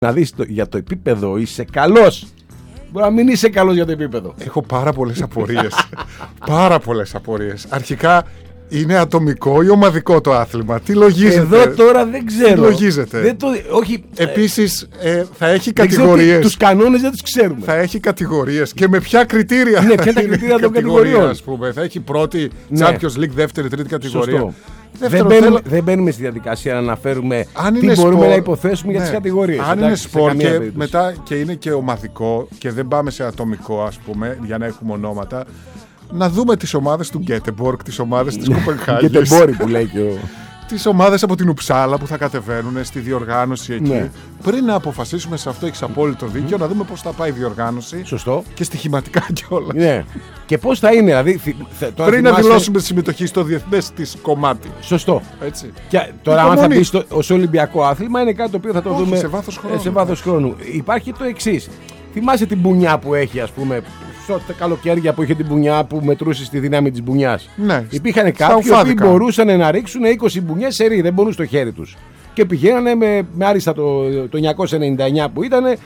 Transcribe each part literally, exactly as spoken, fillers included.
Να δεις το, για το επίπεδο είσαι καλός. Μπορεί να μην είσαι καλός για το επίπεδο. Έχω πάρα πολλές απορίες. πάρα πολλές απορίες. Αρχικά, είναι ατομικό ή ομαδικό το άθλημα? Τι λογίζεται? Εδώ τώρα δεν ξέρω. Τι λογίζεται? Δεν το, όχι, Επίσης, ε, θα έχει δεν κατηγορίες. ξέρω τι, τους κανόνες δεν τους ξέρουμε. Θα έχει κατηγορίες. Και με ποια κριτήρια? Ναι, ποια είναι τα κριτήρια των κατηγοριών? Ας πούμε. Θα έχει πρώτη, Ναι. Champions League, δεύτερη, τρίτη κατηγορία. Σωστό. Δεύτερο, δεν, μπαίνουμε, θέλω... δεν μπαίνουμε στη διαδικασία να αναφέρουμε Αν τι είναι μπορούμε σπορ, να υποθέσουμε ναι. για τις κατηγορίες. Αν εντάξει, είναι σε σπορ καμία και περίπτωση. μετά και είναι και ομαδικό και δεν πάμε σε ατομικό, ας πούμε, για να έχουμε ονόματα, να δούμε τις ομάδες του Γκέτεμπορκ, τις ομάδες της Κοπενχάγης. Γκέτεμπορκ που λέει και ο... Τις ομάδες από την Ουψάλα που θα κατεβαίνουν στη διοργάνωση εκεί. Ναι. Πριν να αποφασίσουμε, σε αυτό έχεις απόλυτο δίκιο, να δούμε πώς θα πάει η διοργάνωση. Σωστό. Και στοιχηματικά κιόλας. Ναι. Και πώς θα είναι, δηλαδή. Θυ... Τώρα Πριν θυμάσαι... να δηλώσουμε συμμετοχή στο διεθνές της κομμάτι. Σωστό. Έτσι. Και τώρα, αν θα Υπομονή. μπει στο, ως Ολυμπιακό άθλημα, είναι κάτι το οποίο θα το Όχι, δούμε σε βάθος χρόνου. ε, σε βάθος χρόνου. Υπάρχει το εξής. Θυμάσαι την μπουνιά που έχει, ας πούμε, στα καλοκαίρια που είχε την μπουνιά που μετρούσε στη δύναμη της μπουνιάς. Ναι. Υπήρχαν Στα κάποιοι που ουφάδικα. μπορούσαν να ρίξουν είκοσι μπουνιές σε ρί, δεν μπορούν στο χέρι τους. Και πηγαίνανε με, με άριστα το, το εννιακόσια ενενήντα εννιά που ήταν, ε,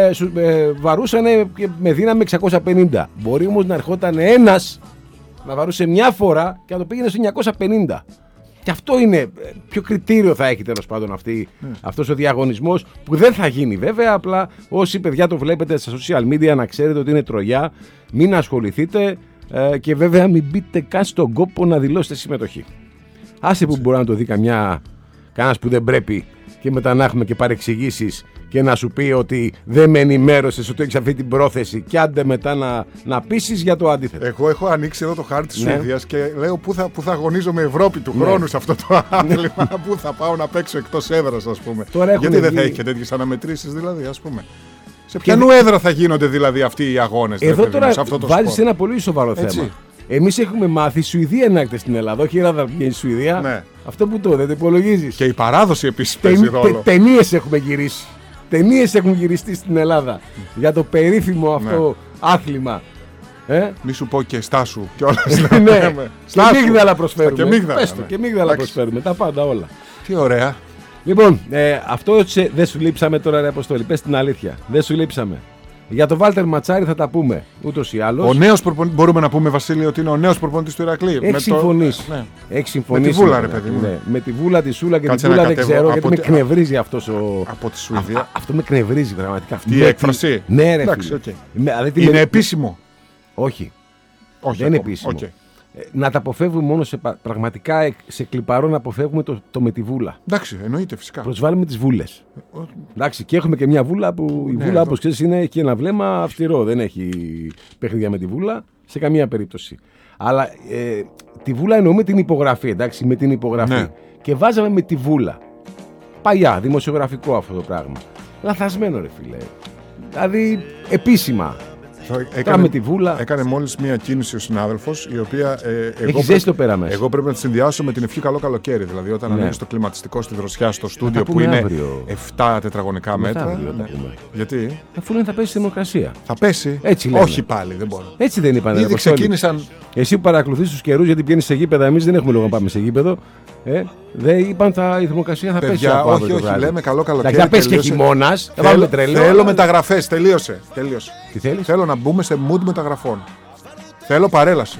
ε, βαρούσαν με δύναμη εξακόσια πενήντα. Μπορεί όμως να ερχόταν ένας να βαρούσε μια φορά και να το πήγαινε στο εννιακόσια πενήντα. Και αυτό είναι, ποιο κριτήριο θα έχει τέλος πάντων αυτή, mm. αυτός ο διαγωνισμός, που δεν θα γίνει βέβαια, απλά όσοι παιδιά το βλέπετε στα social media να ξέρετε ότι είναι τρογιά, μην ασχοληθείτε ε, και βέβαια μην μπείτε καν στον κόπο να δηλώσετε συμμετοχή. Άσε που μπορεί να το δει καμιά, κανένας που δεν πρέπει και μετά να έχουμε και παρεξηγήσεις και να σου πει ότι δεν με ενημέρωσες ότι έχεις αυτή την πρόθεση και άντε μετά να, να πείσεις για το αντίθετο. Εγώ έχω ανοίξει εδώ το χάρτη της Ναι. Σουηδίας και λέω πού θα, πού θα αγωνίζομαι Ευρώπη του Ναι. χρόνου σε αυτό το άθλημα. Πού θα πάω να παίξω εκτός έδρας, ας πούμε. Τώρα έχουν Γιατί δεν θα βγει- έχει και τέτοιες αναμετρήσεις, δηλαδή, ας πούμε. Σε ποιανού έδρα θα γίνονται δηλαδή αυτοί οι αγώνες? Εδώ ρε παιδί μου, τώρα σε αυτό το βάζεις σπορ? ένα πολύ σοβαρό Έτσι. θέμα. Εμείς έχουμε μάθει η Σουηδία να έρχεται στην Ελλάδα, όχι η Ελλάδα να βγαίνει στη Σουηδία. Ναι. Αυτό που το δεν το υπολογίζεις. Και η παράδοση επίσης παίζει ρόλο. Ταινίες έχουμε γυρίσει. Ταινίες έχουν γυριστεί στην Ελλάδα για το περίφημο αυτό Ναι. άθλημα. Ε? Μη σου πω και στάσου κιόλας. Ναι, και Στάσου. μίγδαλα προσφέρουμε. Και μίγδαλα, Πες το, ναι. και μίγδαλα Εντάξει. προσφέρουμε. Τα πάντα όλα. Τι ωραία. Λοιπόν, ε, αυτό σε, δεν σου λείψαμε τώρα, ρε Αποστόλη. Πες την αλήθεια. Δεν σου λείψαμε. Για τον Βάλτερ Ματσάρη θα τα πούμε ούτως ή άλλως. Ο νέος προπονητής, μπορούμε να πούμε, Βασίλη, ότι είναι ο νέος προπονητής του Ηρακλή. Έχει συμφωνήσει. Ναι. Έχει συμφωνήσει. Με τη Βούλα, με ρε τον παιδί Ηρακλή, μου. ναι. Με τη Βούλα, τη Σούλα και Κάτσε τη Βούλα να δεν κατεβώ ξέρω από γιατί με τη- κνευρίζει αυτός ο. Από τη Α, Σουηδία. α, αυτό με κνευρίζει πραγματικά. Αυτή η Με έκφραση. τη- Ναι, ρε. Εντάξει, φίλε. οκ. Με- δηλαδή τη Είναι με- επίσημο. Όχι. Όχι, Δεν είναι ακόμα. επίσημο. Οκ. Ε, Να τα αποφεύγουμε μόνο σε, πα- πραγματικά ε, σε κλιπαρό να αποφεύγουμε το, το με τη Βούλα. Εντάξει, εννοείται φυσικά. Προσβάλλουμε τις βούλες. Εντάξει, και έχουμε και μια βούλα που η Ναι, βούλα, εδώ. όπως ξέρεις, είναι και ένα βλέμμα αυστηρό. Δεν έχει παιχνίδια με τη βούλα σε καμία περίπτωση. Αλλά ε, τη βούλα εννοούμε την υπογραφή, εντάξει, με την υπογραφή. Ναι. Και βάζαμε με τη βούλα. Παλιά, δημοσιογραφικό αυτό το πράγμα. Λαθασμένο, ρε φίλε. Δηλαδή, επίσημα. Τώρα με τη βούλα. Έκανε μόλις μία κίνηση ο συνάδελφος, η οποία. Ε, εγώ Έχει ζέστη το πέρα μέσα. Εγώ πρέπει να τη συνδυάσω με την ευχή καλό καλοκαίρι. Δηλαδή, όταν Ναι. ανοίξει το κλιματιστικό στη δροσιά στο στούντιο που πούμε είναι αύριο. επτά τετραγωνικά μέτρα. Μεθαύριο θα Ναι. πούμε. Γιατί Αφού λένε θα πέσει στη δημοκρασία. θα πέσει. Έτσι λένε. Όχι πάλι, δεν μπορώ. Έτσι δεν είπαν. ρε Ήδη Αποστόλη. ξεκίνησαν. Εσύ που παρακολουθείς τους καιρούς, γιατί πηγαίνεις σε γήπεδα, εμείς δεν έχουμε λόγο να πάμε σε γήπεδο. Ε, δεν είπαν θα, η δημοκρασία θα πέσει. Παιδιά, από αύριο όχι, το όχι, βράδυ. λέμε καλό καλοκαίρι. Εντάξει, θα πέσει και τελείωσε. χειμώνας. Θα Θέλω, βάλουμε τρελό. θέλω αλλά- μεταγραφές. Τελείωσε. Τελείωσε. Τι θέλεις? Θέλω να μπούμε σε mood μεταγραφών. Θέλω παρέλαση.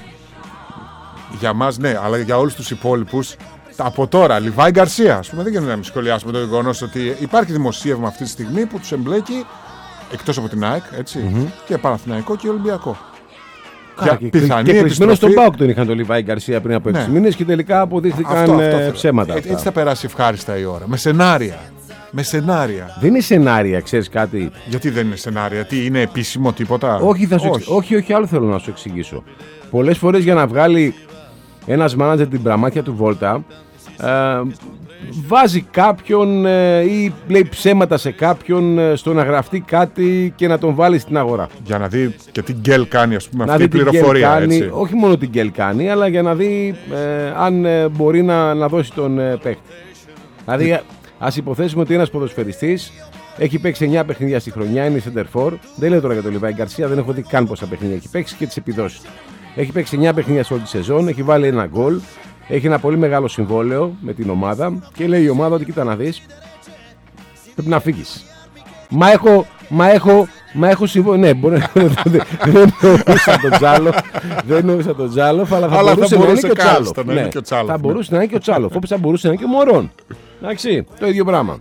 Για μας ναι, αλλά για όλους τους υπόλοιπους. Από τώρα, Λιβάη Γκαρσία. Ας πούμε, δεν γίνεται να μην σχολιάσουμε το γεγονός ότι υπάρχει δημοσίευμα αυτή τη στιγμή που τους εμπλέκει εκτός από την ΑΕΚ, έτσι, και Παναθηναϊκό και Ολυμπιακό. Καλά, Για και, πιθανή και κλεισμένο στον επιστροφή- ΠΑΟΚ τον είχαν τον Λιβάη Γκαρσία πριν από έξι Ναι. μήνες και τελικά αποδείχθηκαν Αυτό, αυτό ε, θέλω. ψέματα. Ε, αυτά. έτσι θα περάσει ευχάριστα η ώρα. Με σενάρια. Με σενάρια. Δεν είναι σενάρια, ξέρεις κάτι. Γιατί δεν είναι σενάρια, τι είναι επίσημο τίποτα. Όχι, θα σου εξ- όχι, όχι, άλλο θέλω να σου εξηγήσω. Πολλές φορές για να βγάλει ένας μάνατζερ την πραμάτια του Βόλτα, ε, βάζει κάποιον ε, ή λέει ψέματα σε κάποιον ε, στο να γραφτεί κάτι και να τον βάλει στην αγορά. Για να δει και τι γκέλ κάνει, ας πούμε, Να αυτή η δει τι γκέλ πληροφορία. κάνει, Έτσι. όχι μόνο την γκέλ κάνει, αλλά για να δει ε, αν ε, μπορεί να, να δώσει τον ε, παίχτη. Δηλαδή, ας υποθέσουμε ότι ένας ποδοσφαιριστής έχει παίξει εννιά παιχνίδια στη χρονιά, είναι center for. Δεν λέω τώρα για τον Λιβάη Γκαρσία, δεν έχω δει καν πόσα παιχνίδια έχει παίξει και τις επιδόσεις του. Έχει παίξει εννιά παιχνίδια σε όλη τη σεζόν, έχει βάλει ένα γκολ, έχει ένα πολύ μεγάλο συμβόλαιο με την ομάδα και λέει η ομάδα ότι κοίτα να δεις, πρέπει να φύγεις. Μα έχω, μα έχω, μα έχω συμβόλαιο. Ναι, μπορεί να. Δεν εννοούσα τον Τζάλοφ. Δεν εννοούσα τον Τζάλοφ, αλλά θα Αλλά μπορούσε θα να είναι μπορούσε και ο Τσάλοφ. κάλλιστα να είναι και ο Τσάλοφ, Θα ναι. μπορούσε να είναι και ο Τσάλοφ. Όπως θα μπορούσε να είναι και ο Μωρόν. Εντάξει, το ίδιο πράγμα.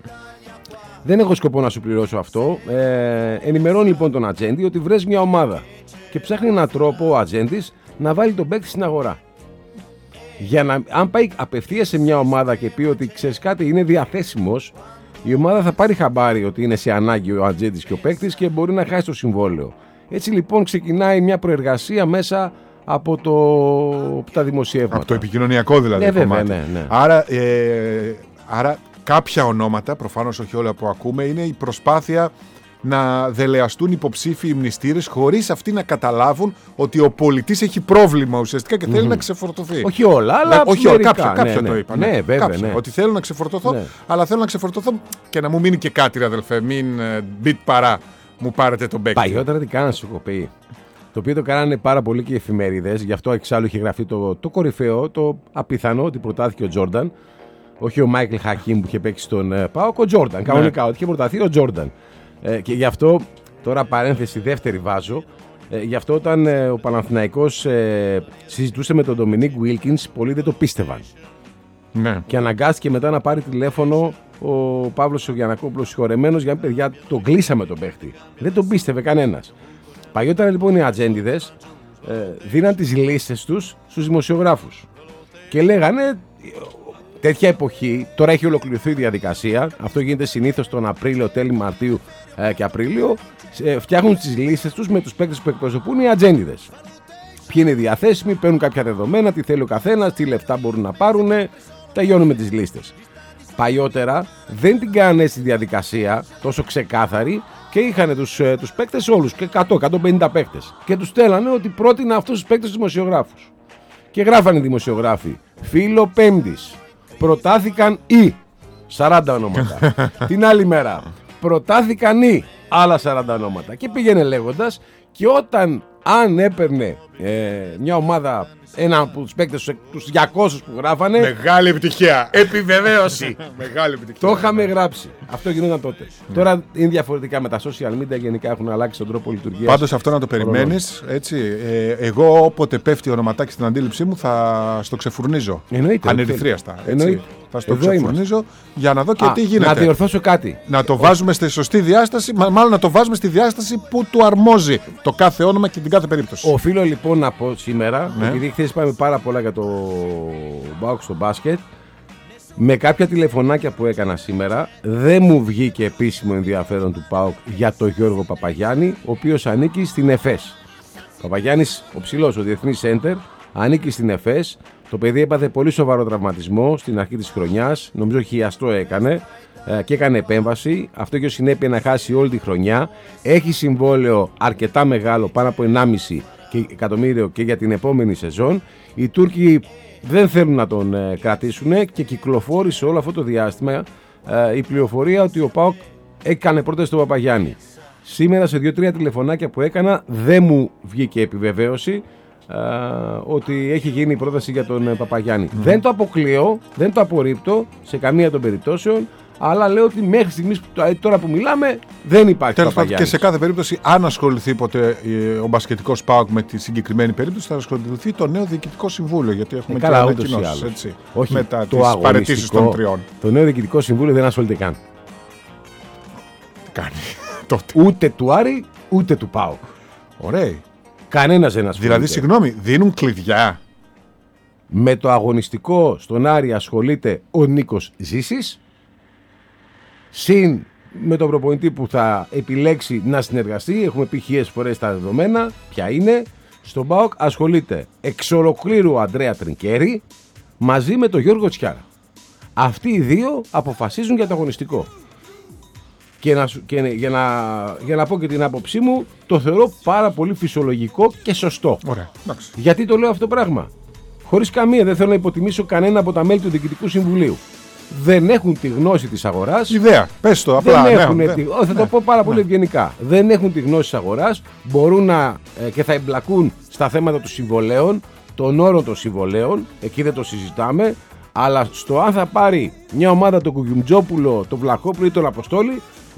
Δεν έχω σκοπό να σου πληρώσω αυτό. Ε, ενημερώνει λοιπόν τον ατζέντη ότι βρες μια ομάδα και ψάχνει έναν τρόπο ο ατζέντης να βάλει τον παίκτη στην αγορά. Για να, αν πάει απευθείας σε μια ομάδα και πει ότι ξέρεις κάτι, είναι διαθέσιμος, η ομάδα θα πάρει χαμπάρι ότι είναι σε ανάγκη ο ατζέντης και ο παίκτης και μπορεί να χάσει το συμβόλαιο. Έτσι λοιπόν ξεκινάει μια προεργασία μέσα από, το, από τα δημοσιεύματα. Από το επικοινωνιακό δηλαδή. Ναι, βέβαια, κομμάτι. ναι, ναι. Άρα, ε, άρα κάποια ονόματα, προφανώς όχι όλα που ακούμε, είναι η προσπάθεια να δελεαστούν υποψήφιοι μνηστήρες χωρίς αυτοί να καταλάβουν ότι ο πολιτής έχει πρόβλημα ουσιαστικά και θέλει mm-hmm. να ξεφορτωθεί. Όχι όλα, αλλά ναι, όχι μερικά, όλα, κάποια, κάποια ναι, το ναι. είπαν. Ναι, Ναι, βέβαια, κάποια, ναι. ότι θέλω να ξεφορτωθώ, ναι. αλλά θέλω να ξεφορτωθώ και να μου μείνει και κάτι, ρε αδελφέ. Μην μπιτ παρά μου πάρετε τον παίκτη. Παλιότερα τι κάνανε στο κοπέι. Το οποίο το κάνανε πάρα πολύ και οι εφημερίδες, γι' αυτό εξάλλου είχε γραφτεί το, το κορυφαίο, το απίθανο ότι προτάθηκε ο Τζόρνταν. Όχι ο Μάικλ Χακίμ που είχε παίξει στον uh, ΠΑΟΚ, ο Τζόρνταν. Κανονικά, ότι είχε προταθεί ο Τζόρνταν. Ε, και γι' αυτό, τώρα παρένθεση δεύτερη βάζω, ε, γι' αυτό όταν ε, ο Παναθηναϊκός ε, συζητούσε με τον Ντομινίκ Βίλκινς, πολλοί δεν το πίστευαν. Ναι. Και αναγκάστηκε μετά να πάρει τηλέφωνο ο Παύλος ο Γιαννακόπουλος συγχωρεμένος για να πει: παιδιά, τον κλείσαμε τον παίχτη. Δεν τον πίστευε κανένας. Παλιότερα λοιπόν οι ατζέντιδες ε, δίναν τις λίστες τους στους δημοσιογράφους και λέγανε. Τέτοια εποχή, τώρα έχει ολοκληρωθεί η διαδικασία, αυτό γίνεται συνήθως τον Απρίλιο, τέλη Μαρτίου ε, και Απρίλιο, ε, φτιάχνουν τις λίστες τους με τους παίκτες που εκπροσωπούν οι ατζέντιδες. Ποιοι είναι διαθέσιμοι, παίρνουν κάποια δεδομένα, τι θέλει ο καθένας, τι λεφτά μπορούν να πάρουν, τελειώνουν με τις λίστες. Παλιότερα δεν την κάνανε στη διαδικασία τόσο ξεκάθαρη και είχαν τους, ε, τους παίκτες όλους, και εκατό με εκατόν πενήντα παίκτες, και τους στέλνανε ότι πρότεινα αυτούς τους παίκτες στους δημοσιογράφους. Και γράφανε οι δημοσιογράφοι, φίλο Πέμπτης. Προτάθηκαν οι σαράντα ονόματα. Την άλλη μέρα προτάθηκαν οι άλλα σαράντα ονόματα. Και πήγαινε λέγοντας, και όταν αν έπαιρνε ε, μια ομάδα έναν από τους παίκτες, τους διακόσιους που γράφανε, μεγάλη επιτυχία. Επιβεβαίωση. Μεγάλη επιτυχία. Το είχαμε γράψει. Αυτό γινόταν τότε. Mm. Τώρα είναι διαφορετικά με τα social media, γενικά έχουν αλλάξει τον τρόπο λειτουργίας. Πάντως αυτό να το περιμένεις. Έτσι, ε, εγώ όποτε πέφτει ονοματάκι στην αντίληψή μου θα στο ξεφουρνίζω. Εννοείται. Ανερυθρίαστα. Εννοείται. Θα στο ξεφουρνίζω για να δω και Α, τι γίνεται. Να διορθώσω κάτι. Να το βάζουμε στη σωστή διάσταση, μάλλον να το βάζουμε στη διάσταση που του αρμόζει το κάθε όνομα και την κάθε περίπτωση. Οφείλω λοιπόν να πω σήμερα, ναι. επειδή χθες είπαμε πάρα πολλά για το ΠΑΟΚ στο μπάσκετ, με κάποια τηλεφωνάκια που έκανα σήμερα, δεν μου βγήκε επίσημο ενδιαφέρον του ΠΑΟΚ για τον Γιώργο Παπαγιάννη, ο οποίος ανήκει στην ΕΦΕΣ. Ο Παπαγιάννης, ο ψηλός, ο διεθνής σέντερ, ανήκει στην ΕΦΕΣ. Το παιδί έπαθε πολύ σοβαρό τραυματισμό στην αρχή της χρονιάς, νομίζω χιαστό έκανε ε, και έκανε επέμβαση. Αυτό έχει ως συνέπεια να χάσει όλη τη χρονιά. Έχει συμβόλαιο αρκετά μεγάλο, πάνω από ενάμιση εκατομμύριο και για την επόμενη σεζόν. Οι Τούρκοι δεν θέλουν να τον ε, κρατήσουν και κυκλοφόρησε όλο αυτό το διάστημα ε, η πληροφορία ότι ο ΠΑΟΚ έκανε πρόταση στον Παπαγιάννη. Σήμερα σε δύο τρία τηλεφωνάκια που έκανα δεν μου βγήκε επιβεβαίωση Uh, ότι έχει γίνει η πρόταση για τον uh, Παπαγιάννη. Mm. Δεν το αποκλείω, δεν το απορρίπτω σε καμία των περιπτώσεων, αλλά λέω ότι μέχρι στιγμής τώρα που μιλάμε δεν υπάρχει Τέλος Παπαγιάννης. Και σε κάθε περίπτωση, αν ασχοληθεί ποτέ ο μπασκετικός ΠΑΟΚ με τη συγκεκριμένη περίπτωση, θα ασχοληθεί το νέο διοικητικό συμβούλιο. Γιατί έχουμε ε, και ανακοινώσεις, έτσι. Όχι, μετά το τις παραιτήσεις των τριών. Το νέο διοικητικό συμβούλιο δεν ασχολείται καν. Τι κάνει τότε. Ούτε του Άρη, ούτε του ΠΑΟΚ. Ωραία. Κανένας δεν ασχολείται. Δηλαδή, συγγνώμη, δίνουν κλειδιά. Με το αγωνιστικό στον Άρη ασχολείται ο Νίκος Ζήσης. Συν με τον προπονητή που θα επιλέξει να συνεργαστεί. Έχουμε πει χίλιες φορές τα δεδομένα. Ποια είναι. Στον ΠΑΟΚ ασχολείται εξ ολοκλήρου ο Αντρέα Τρινκέρι μαζί με τον Γιώργο Τσιάρα. Αυτοί οι δύο αποφασίζουν για το αγωνιστικό. Και, να, και για, να, για να πω και την άποψή μου, το θεωρώ πάρα πολύ φυσιολογικό και σωστό. Ωραία, γιατί το λέω αυτό το πράγμα. Χωρίς καμία, δεν θέλω να υποτιμήσω κανένα από τα μέλη του Διοικητικού Συμβουλίου. Δεν έχουν τη γνώση της αγοράς. Ιδέα, πες το απλά. Δεν ναι, έχουν ναι, τη, ναι, θα ναι, το πω πάρα πολύ ναι. ευγενικά. Δεν έχουν τη γνώση της αγοράς. Μπορούν να ε, και θα εμπλακούν στα θέματα των συμβολέων, των όρων των συμβολέων. Εκεί δεν το συζητάμε. Αλλά στο αν θα πάρει μια ομάδα τον Κουγιουμτζόπουλο, τον Βλαχόπουλο ή τον Αποστόλη,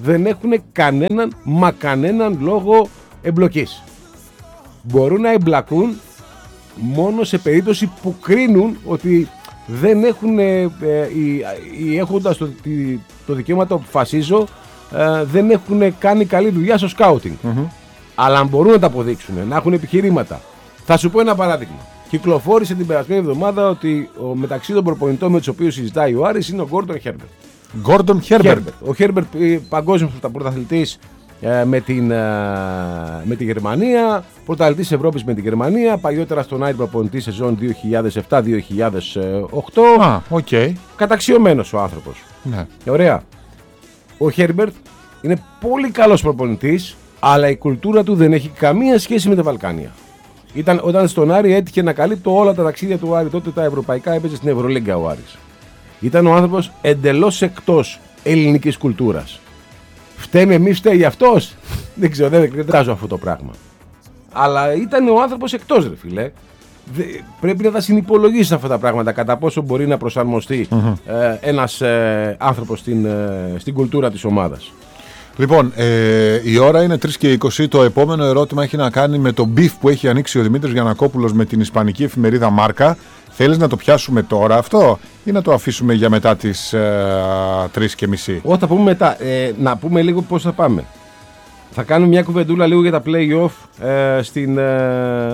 δεν έχουν κανέναν, μα κανέναν λόγο εμπλοκής. Μπορούν να εμπλακούν μόνο σε περίπτωση που κρίνουν ότι δεν έχουν, ε, ε, οι, οι έχοντας το, τη, το δικαίωμα το αποφασίζω, ε, δεν έχουν κάνει καλή δουλειά στο σκάουτινγκ. Mm-hmm. Αλλά αν μπορούν να τα αποδείξουν, να έχουν επιχειρήματα. Θα σου πω ένα παράδειγμα. Κυκλοφόρησε την περασμένη εβδομάδα ότι ο, μεταξύ των προπονητών με τους οποίους συζητάει ο Άρης είναι ο Γκόρντον Χέρμπερτ. Γκόρντον Χέρμπερτ. Ο Χέρμπερτ παγκόσμιος πρωταθλητής ε, με, την, ε, με τη Γερμανία, πρωταθλητής Ευρώπης με τη Γερμανία, παλιότερα στον Άρη προπονητή σεζόν δύο χιλιάδες επτά δύο χιλιάδες οκτώ. Α, οκ. Okay. Καταξιωμένος ο άνθρωπος. Ναι. Ωραία. Ο Χέρμπερτ είναι πολύ καλός προπονητής, αλλά η κουλτούρα του δεν έχει καμία σχέση με τα Βαλκάνια. Ήταν, όταν στον Άρη έτυχε να καλύπτει όλα τα ταξίδια του Άρη, τότε τα ευρωπαϊκά έπαιζε στην Ευρωλίγκα ο Άρης. Ήταν ο άνθρωπος εντελώς εκτός ελληνικής κουλτούρας. Φταίμε εμείς, φταίει αυτός. Δεν ξέρω, δεν εκτάζω αυτό το πράγμα. Αλλά ήταν ο άνθρωπος εκτός, ρε φίλε. Δε, πρέπει να τα συνυπολογίσεις αυτά τα πράγματα, κατά πόσο μπορεί να προσαρμοστεί mm-hmm. ε, ένας ε, άνθρωπος στην, ε, στην κουλτούρα της ομάδας. Λοιπόν, ε, η ώρα είναι τρεις και είκοσι. Το επόμενο ερώτημα έχει να κάνει με το μπιφ που έχει ανοίξει ο Δημήτρης Γιαννακόπουλος με την ισπανική εφημερίδα Μάρκα. Θέλεις να το πιάσουμε τώρα αυτό ή να το αφήσουμε για μετά τις ε, τρεις και μισή? Όχι, θα πούμε μετά. Ε, να πούμε λίγο πώς θα πάμε. Θα κάνουμε μια κουβεντούλα λίγο για τα play-off ε, στην, ε,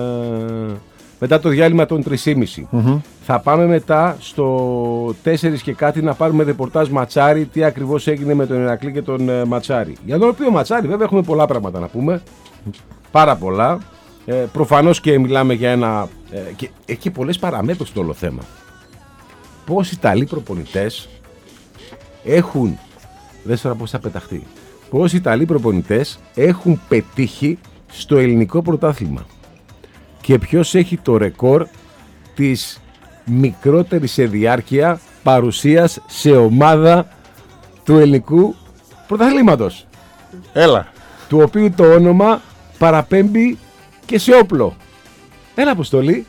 μετά το διάλειμμα των τρεις και μισή. Mm-hmm. Θα πάμε μετά στο τέσσερις και κάτι να πάρουμε ρεπορτάζ Ματσάρη, τι ακριβώς έγινε με τον Ηρακλή και τον ε, Ματσάρη. Για τον οποίο Ματσάρη βέβαια έχουμε πολλά πράγματα να πούμε. Πάρα πολλά. Ε, προφανώς και μιλάμε για ένα... Ε, και έχει και πολλές παραμέτρους στο όλο θέμα. Πώς οι Ιταλοί προπονητές έχουν... Δεν ξέρω πώς θα πεταχτεί. Πώς οι Ιταλοί προπονητές έχουν πετύχει στο ελληνικό πρωτάθλημα. Και ποιος έχει το ρεκόρ της μικρότερης σε διάρκεια παρουσίας σε ομάδα του ελληνικού πρωταθλήματος. Έλα. Του οποίου το όνομα παραπέμπει και σε όπλο. Έλα, Αποστολή.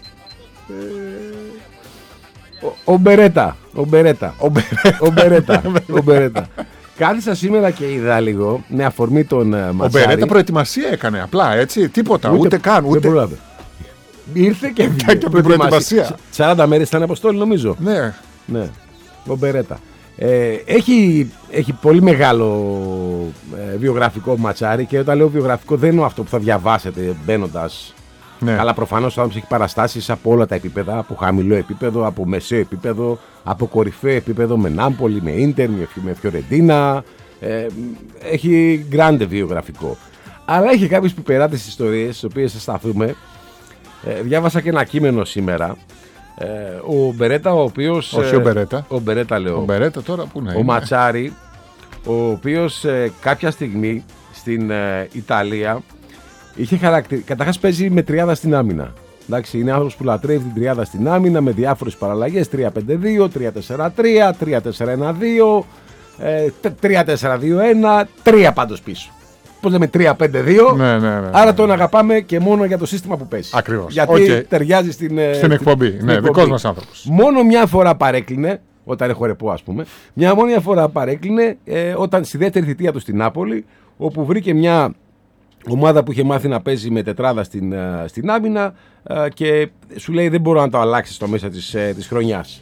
Ο, ο Μπερέτα. Ο Μπερέτα. Ο Μπερέτα. Ο Μπερέτα. Κάθισα σήμερα και είδα λίγο με αφορμή τον uh, Ματσάρη. Ο Μπερέτα προετοιμασία έκανε απλά, έτσι. Τίποτα, ούτε, ούτε καν. Ούτε... Δεν προλάβε. Ήρθε και βγήκε από την προετοιμασία. σαράντα μέρες ήταν Αποστόλη, νομίζω. Ναι. Ναι. Ο Μπερέτα. Ε, έχει, έχει πολύ μεγάλο ε, βιογραφικό Ματσάρη, και όταν λέω βιογραφικό δεν είναι αυτό που θα διαβάσετε μπαίνοντας. Ναι. Αλλά προφανώς ο άνθρωπος έχει παραστάσεις από όλα τα επίπεδα, από χαμηλό επίπεδο, από μεσαίο επίπεδο, από κορυφαίο επίπεδο με Νάμπολη, με Ίντερ, με Φιωρεντίνα. Ε, έχει γκράντε βιογραφικό. Αλλά έχει κάποιες πιπεράτες ιστορίες, στις οποίες θα σταθούμε. Ε, διάβασα και ένα κείμενο σήμερα. Ε, ο Μπερέτα, ο οποίος. Όχι ο Μπερέτα. Ο Μπερέτα, λέω. Ο Μπερέτα τώρα πού να είναι. Ο Ματσάρη, ο οποίος ε, κάποια στιγμή στην ε, Ιταλία είχε χαρακτηρι... Καταρχάς παίζει με τριάδα στην άμυνα. Εντάξει, είναι άνθρωπος που λατρεύει την τριάδα στην άμυνα με διάφορες παραλλαγές. τρία πέντε δύο, τρία τέσσερα τρία, τρία τέσσερα ένα δύο, τρία τέσσερα δύο ένα, τρία πάντως πίσω. Πώς λέμε, τρία πέντε δύο. Ναι, ναι, ναι, ναι. Άρα τον αγαπάμε και μόνο για το σύστημα που παίζει. Ακριβώς. Γιατί okay. ταιριάζει στην, στην εκπομπή. Στην ναι, δικός μας άνθρωπος. Μόνο μια φορά παρέκλεινε, όταν έχω ρεπό, ας πούμε, μια μόνη φορά παρέκλεινε ε, όταν στη δεύτερη θητεία του στην Νάπολη, όπου βρήκε μια ομάδα που είχε μάθει να παίζει με τετράδα στην, στην άμυνα και σου λέει δεν μπορώ να το αλλάξει στο μέσα της, της χρονιάς.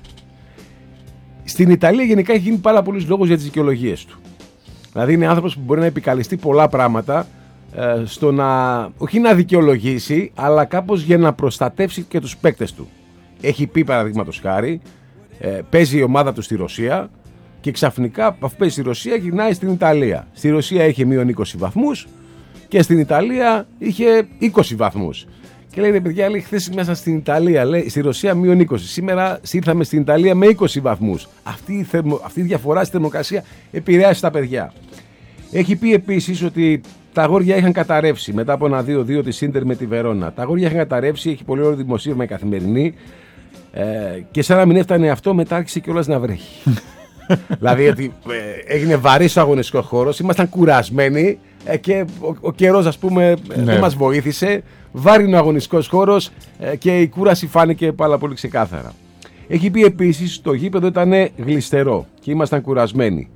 Στην Ιταλία γενικά έχει γίνει πάρα πολλούς λόγους για τις δικαιολογίες του. Δηλαδή είναι άνθρωπος που μπορεί να επικαλεστεί πολλά πράγματα στο να, όχι να δικαιολογήσει, αλλά κάπως για να προστατεύσει και τους παίκτες του. Έχει πει παραδείγματος χάρη, παίζει η ομάδα του στη Ρωσία και ξαφνικά αφού παίζει στη Ρωσία γυρνάει στην Ιταλία. Στη Ρωσία είχε μείον είκοσι βαθμούς και στην Ιταλία είχε είκοσι βαθμούς. Και λέει, ρε παιδιά, λέει, χθες μέσα στην Ιταλία, λέει, στη Ρωσία μείον είκοσι. Σήμερα ήρθαμε στην Ιταλία με είκοσι βαθμούς. Αυτή η, θερμο, αυτή η διαφορά στη θερμοκρασία επηρεάζει τα παιδιά. Έχει πει επίσης ότι τα αγόρια είχαν καταρρεύσει μετά από ένα δύο δύο της Ίντερ με τη Βερόνα. Τα αγόρια είχαν καταρρεύσει, έχει πολύ ωραίο δημοσίευμα η Καθημερινή. Ε, και σαν να μην έφτανε αυτό, μετά άρχισε κιόλας να βρέχει. Δηλαδή ότι ε, έγινε βαρύς ο αγωνιστικός χώρος, ήμασταν κουρασμένοι ε, και ο, ο καιρός, ας πούμε, ναι. δεν μας βοήθησε. Βάρινο ο αγωνιστικός χώρος ε, και η κούραση φάνηκε πάρα πολύ ξεκάθαρα. Έχει πει επίσης το γήπεδο ήταν γλιστερό και ήμασταν κουρασμένοι.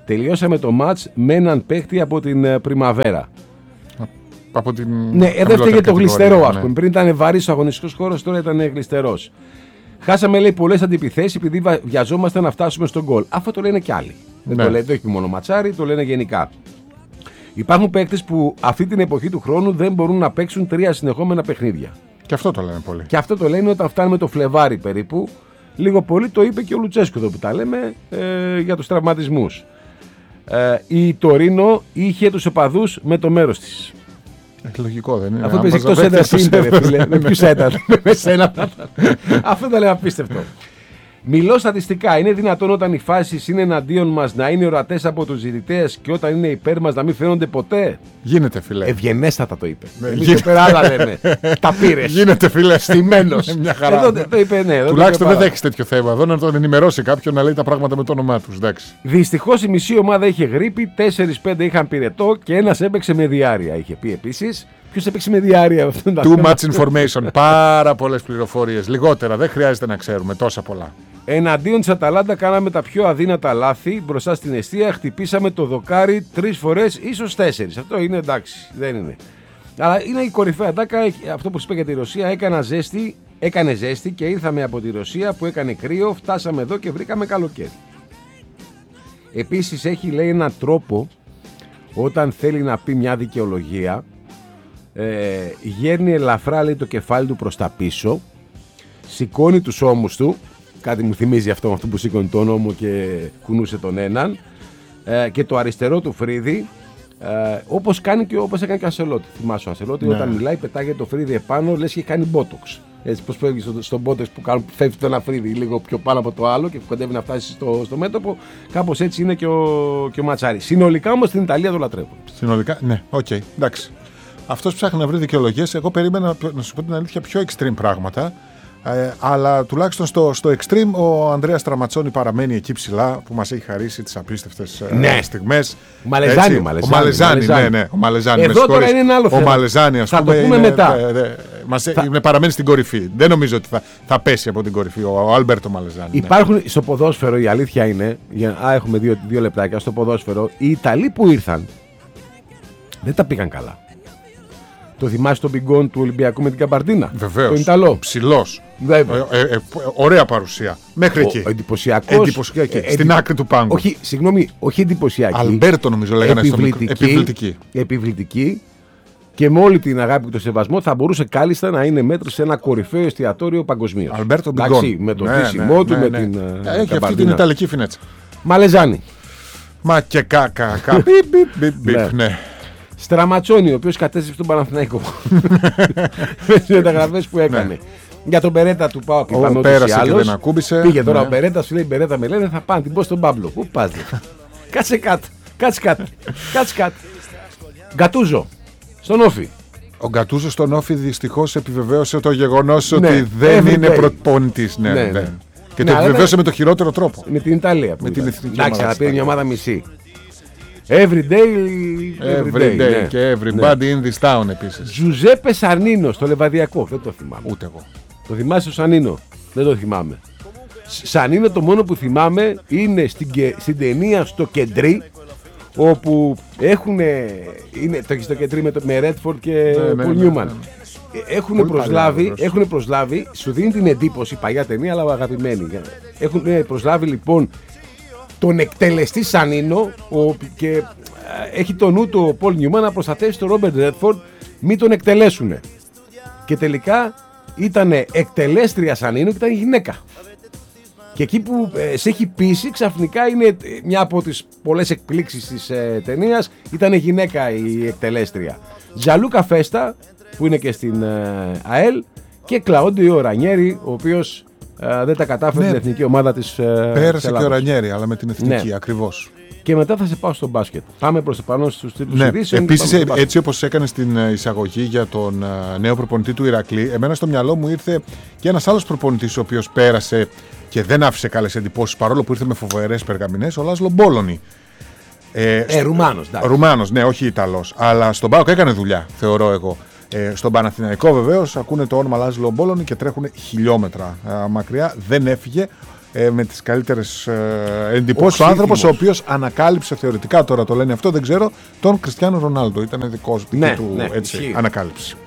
Τελειώσαμε το μάτς με έναν παίχτη από την Πριμαβέρα. Από την ναι, εδώ έφταιγε το γλιστερό, ας πούμε. Ναι. Πριν ήταν βαρύς ο αγωνιστικός χώρος, τώρα ήταν γλιστερός. Χάσαμε, λέει, πολλές αντιπιθέσεις επειδή βιαζόμαστε να φτάσουμε στον γκολ. Αυτό το λένε κι άλλοι. Ναι. Δεν το λένε, όχι μόνο Ματσάρι, το λένε γενικά. Υπάρχουν παίκτες που αυτή την εποχή του χρόνου δεν μπορούν να παίξουν τρία συνεχόμενα παιχνίδια. Και αυτό το λένε πολύ. Και αυτό το λένε όταν φτάνουμε το Φλεβάρι περίπου. Λίγο πολύ το είπε και ο Λουτσέσκου εδώ που τα λέμε ε, για τους τραυματισμούς. Ε, η Τωρίνο είχε τους οπαδούς με το μέρος της. Έχει λογικό, δεν είναι? Αυτό παίζει εκτός έδρας ίντερνετ, φίλε. Με ποιους ήταν, με σένα. Αυτό το λέει απίστευτο. Μιλώ στατιστικά. Είναι δυνατόν όταν οι φάσεις είναι εναντίον μας να είναι ορατές από τους ζητητές και όταν είναι υπέρ μας να μην φαίνονται ποτέ? Γίνεται, φίλε. Ευγενέστατα το είπε. Εμείς εδώ πέρα άλλα λέμε. Τα πήρες. Γίνεται, φίλε. Στημένος. Μια χαρά. Εδώ το είπε, ναι. Τουλάχιστον δεν θα έχεις τέτοιο θέμα. Εδώ να τον ενημερώσει κάποιον να λέει τα πράγματα με το όνομά τους. Δυστυχώς η μισή ομάδα είχε γρίπη, τέσσερις πέντε είχαν πυρετό και ένας έπαιξε με διάρρεια. Είχε πει επίσης. Ποιος έπαιξε με διάρρεια? Too much information. Πάρα πολλές πληροφορίες. Λιγότερα. Δεν χρειάζεται να ξέρουμε τόσα πολλά. Εναντίον της Αταλάντα κάναμε τα πιο αδύνατα λάθη μπροστά στην εστία. Χτυπήσαμε το δοκάρι τρεις φορές, ίσως τέσσερις. Αυτό είναι εντάξει, δεν είναι. Αλλά είναι η κορυφαία τάκα. Αυτό που σου είπα για τη Ρωσία. Έκανα ζέστη, έκανε ζέστη και ήρθαμε από τη Ρωσία που έκανε κρύο. Φτάσαμε εδώ και βρήκαμε καλοκαίρι. Επίσης έχει, λέει, έναν τρόπο όταν θέλει να πει μια δικαιολογία. Ε, γέρνει ελαφρά, λέει, το κεφάλι του προς τα πίσω. Σηκώνει τους ώμους του. Κάτι μου θυμίζει αυτό, αυτό που σήκωνε τον ώμο και κουνούσε τον έναν. Ε, και το αριστερό του φρύδι, ε, όπως κάνει και όπως έκανε και ο Ανσελότη. Θυμάσαι ο Ανσελότη, ναι. Όταν μιλάει, πετάγεται το φρύδι επάνω, λες και έχει κάνει μπότοξ. Έτσι, πώς φεύγει στον στο μπότοξ που κάνουν, φεύγει το ένα φρύδι λίγο πιο πάνω από το άλλο και κοντεύει να φτάσει στο, στο μέτωπο. Κάπως έτσι είναι και ο, και ο Ματσάρη. Συνολικά όμως στην Ιταλία το λατρεύουν. Συνολικά, ναι, οκ, okay, εντάξει. Αυτός ψάχνει να βρει δικαιολογίες. Εγώ περίμενα, να σου πω την αλήθεια, πιο extreme πράγματα. Ε, αλλά τουλάχιστον στο, στο extreme ο Ανδρέας Τραματσόνη παραμένει εκεί ψηλά που μας έχει χαρίσει τις απίστευτες ναι. στιγμές. Μαλεζάνη, ο Μαλεζάνη. Ο Μαλεζάνη, ναι, ναι. Ο Μαλεζάνη, εδώ τώρα είναι ένα άλλο θέμα. Ο Μαλεζάνη, ας θα πούμε, το πούμε είναι, μετά. Ε, ε, μας, θα... είναι, παραμένει στην κορυφή. Δεν νομίζω ότι θα, θα πέσει από την κορυφή ο, ο Άλμπερτο Μαλεζάνη. Υπάρχουν ναι. στο ποδόσφαιρο, η αλήθεια είναι, για, α, έχουμε δύο, δύο λεπτάκια στο ποδόσφαιρο, οι Ιταλοί που ήρθαν δεν τα πήγαν καλά. Το θυμάσαι τον πιγκόν του Ολυμπιακού με την Καμπαρντίνα? Βεβαίως. Τον Ιταλό. Ψηλός. Ε, ε, ε, ωραία παρουσία. Μέχρι ο, εκεί. Εντυπωσιακός. Εντυπωσιακή. Ε, Στην ε, άκρη του πάγκου. Όχι, συγγνώμη, όχι εντυπωσιακή. Αλμπέρτο νομίζω λέγανε στο μικρό. Επιβλητική. Επιβλητική. Και με όλη την αγάπη και το σεβασμό θα μπορούσε κάλλιστα να είναι μέτρο σε ένα κορυφαίο εστιατόριο παγκοσμίως. Αλμπέρτο Μπιγκόν. Με το ντύσιμό του, με την. Έχει αυτή την Ιταλική φινέτσα. Μαλεζάνη. Μα και κάκα. Ναι. Στραματσόνη, ο οποίος κατέστρεψε τον Παναθηναϊκό με τις μεταγραφές που έκανε. Ναι. Για τον Μπερέτα του πάω και πάνω πέρασε και δεν ακούμπησε. Πήγε τώρα ναι. ο Μπερέτα, σου λέει Μπερέτα με λένε θα πάνε την πω στον Πάμπλο. Πού πας? Κάτσε κάτω, κάτσε κάτω, κάτσε κάτω. Γκατούζο, στον Όφι. Ο Γκατούζο στον Όφι δυστυχώς επιβεβαίωσε το γεγονός ναι. ότι δεν Every είναι προπονητής. Ναι, ναι, ναι. Και ναι, το επιβεβαίωσε ναι. με το χειρότερο τρόπο. Με την Ιταλία. Με την εθνική ομάδα. Εντάξει, πήρε μια ομάδα μισή. Every day, every, every day, day ναι. Και everybody ναι. in this town επίσης. Τζουζέπε Σανίνο στο Λεβαδιακό, δεν το θυμάμαι. Ούτε εγώ. Το θυμάσαι ο Σανίνο? Δεν το θυμάμαι. Σανίνο το μόνο που θυμάμαι είναι στην, στην ταινία στο Κεντρί, όπου έχουν. Είναι το, στο Κεντρί με, με Redford και Paul Newman. Ναι, ναι, ναι. Έχουν προσλάβει, έχουν προσλάβει, σου δίνει την εντύπωση, παλιά ταινία αλλά αγαπημένη. Έχουν προσλάβει λοιπόν τον εκτελεστή Σανίνο ο, και έχει το νου του ο Πολ Νιούμαν να προστατεύσει τον Ρόμπερτ Ρέντφορντ μην τον εκτελέσουν. Και τελικά ήταν εκτελέστρια Σανίνο και ήταν γυναίκα. Και εκεί που ε, σε έχει πείσει ξαφνικά είναι μια από τις πολλές εκπλήξεις της ε, ταινίας, ήταν γυναίκα η εκτελέστρια. Τζαλούκα Φέστα που είναι και στην ε, ΑΕΛ και Κλαόντιο Ρανιέρι ο οποίος Uh, δεν τα κατάφερε ναι. την εθνική ομάδα της uh, πέρασε και ο Ρανιέρι, αλλά με την εθνική, ναι. ακριβώς. Και μετά θα σε πάω στο μπάσκετ. Πάμε προς επάνω στους τίτλους ναι. ειδήσεων. Επίσης, έτσι όπως έκανε στην εισαγωγή για τον uh, νέο προπονητή του Ηρακλή, εμένα στο μυαλό μου ήρθε και ένας άλλος προπονητής ο οποίος πέρασε και δεν άφησε καλές εντυπώσεις παρόλο που ήρθε με φοβερές περγαμηνές, ο Λάσλο Μπόλονι. Ε, ε, Ρουμάνος, Ρουμάνος, ναι, όχι Ιταλός. Αλλά στον ΠΑΟΚ έκανε δουλειά, θεωρώ εγώ. Ε, στον Παναθηναϊκό βεβαίως ακούνε το όνομα Λάσλο Μπόλονι και τρέχουν χιλιόμετρα ε, μακριά. Δεν έφυγε. ε, με τις καλύτερες ε, εντυπώσεις. Ο άνθρωπος ο οποίος ανακάλυψε θεωρητικά, τώρα το λένε αυτό, δεν ξέρω, τον Κριστιάνο Ρονάλντο. Ήταν δικός ναι, του ναι, έτσι, ισχύει. ανακάλυψη.